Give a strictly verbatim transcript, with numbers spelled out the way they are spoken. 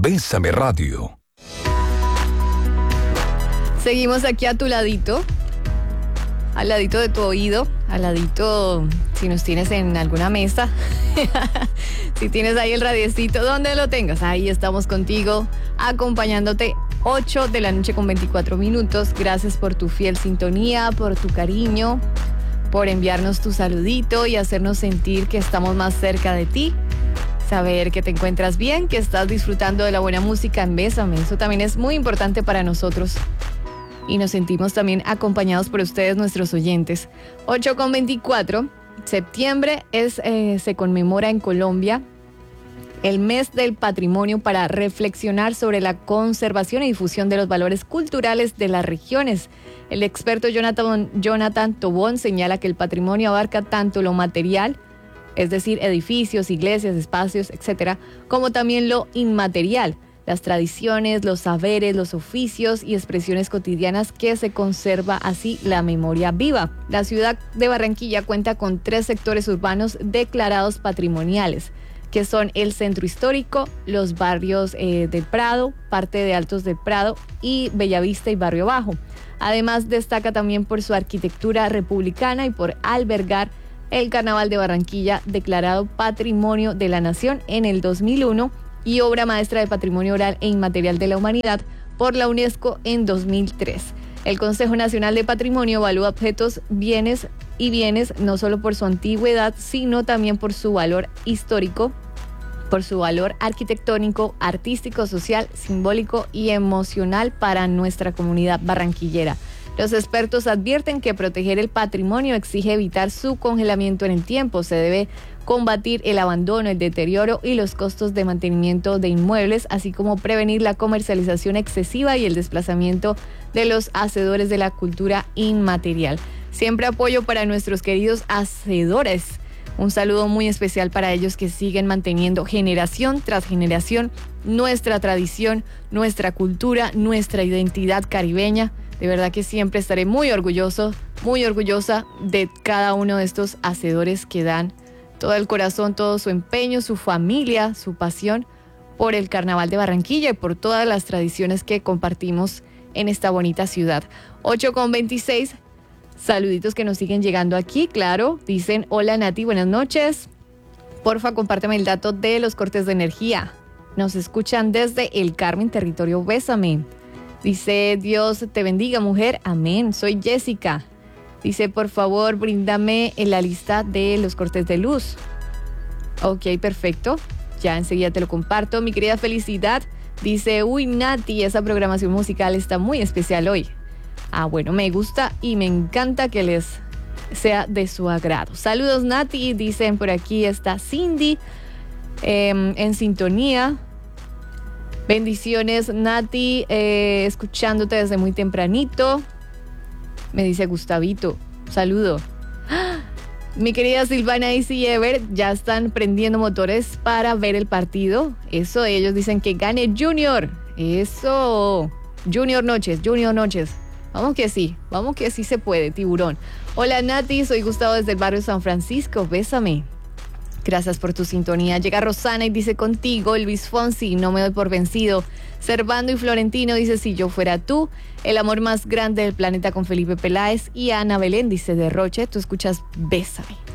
Bésame Radio. Seguimos aquí a tu ladito, al ladito de tu oído, al ladito, si nos tienes en alguna mesa, si tienes ahí el radiecito, donde lo tengas, ahí estamos contigo, acompañándote. ocho de la noche con veinticuatro minutos. Gracias por tu fiel sintonía, por tu cariño, por enviarnos tu saludito y hacernos sentir que estamos más cerca de ti. Saber que te encuentras bien, que estás disfrutando de la buena música en Bésame. Eso también es muy importante para nosotros. Y nos sentimos también acompañados por ustedes, nuestros oyentes. ocho con veinticuatro. Septiembre es, eh, se conmemora en Colombia el mes del patrimonio para reflexionar sobre la conservación y difusión de los valores culturales de las regiones. El experto Jonathan, Jonathan Tobón señala que el patrimonio abarca tanto lo material, es decir, edificios, iglesias, espacios, etcétera, como también lo inmaterial, las tradiciones, los saberes, los oficios y expresiones cotidianas que se conserva así la memoria viva. La ciudad de Barranquilla cuenta con tres sectores urbanos declarados patrimoniales, que son el centro histórico, los barrios eh, del Prado, parte de Altos del Prado y Bellavista y Barrio Bajo. Además, destaca también por su arquitectura republicana y por albergar el Carnaval de Barranquilla, declarado Patrimonio de la Nación en el dos mil uno y obra maestra de Patrimonio Oral e Inmaterial de la Humanidad por la UNESCO en dos mil tres. El Consejo Nacional de Patrimonio evalúa objetos, bienes y bienes no solo por su antigüedad, sino también por su valor histórico, por su valor arquitectónico, artístico, social, simbólico y emocional para nuestra comunidad barranquillera. Los expertos advierten que proteger el patrimonio exige evitar su congelamiento en el tiempo. Se debe combatir el abandono, el deterioro y los costos de mantenimiento de inmuebles, así como prevenir la comercialización excesiva y el desplazamiento de los hacedores de la cultura inmaterial. Siempre apoyo para nuestros queridos hacedores. Un saludo muy especial para ellos que siguen manteniendo generación tras generación nuestra tradición, nuestra cultura, nuestra identidad caribeña. De verdad que siempre estaré muy orgulloso, muy orgullosa de cada uno de estos hacedores que dan todo el corazón, todo su empeño, su familia, su pasión por el Carnaval de Barranquilla y por todas las tradiciones que compartimos en esta bonita ciudad. ocho con veintiséis. Saluditos que nos siguen llegando aquí, claro. Dicen, hola Nati, buenas noches. Porfa, compárteme el dato de los cortes de energía. Nos escuchan desde El Carmen, territorio Bésame. Dice, Dios te bendiga, mujer. Amén. Soy Jessica. Dice, por favor, bríndame en la lista de los cortes de luz. Ok, perfecto. Ya enseguida te lo comparto. Mi querida Felicidad dice, uy, Nati, esa programación musical está muy especial hoy. Ah, bueno, me gusta y me encanta que les sea de su agrado. Saludos, Nati. Dicen, por aquí está Cindy eh, en sintonía. Bendiciones, Nati, eh, escuchándote desde muy tempranito. Me dice Gustavito, saludo. ¡Ah! Mi querida Silvana y Ever ya están prendiendo motores para ver el partido. Eso, ellos dicen que gane Junior. Eso, Junior Noches, Junior Noches. Vamos que sí, vamos que sí se puede, tiburón. Hola Nati, soy Gustavo desde el barrio San Francisco, bésame. Gracias por tu sintonía. Llega Rosana y dice, contigo, Luis Fonsi, no me doy por vencido. Servando y Florentino dice, si yo fuera tú, el amor más grande del planeta con Felipe Peláez. Y Ana Belén dice, de Roche, tú escuchas Bésame.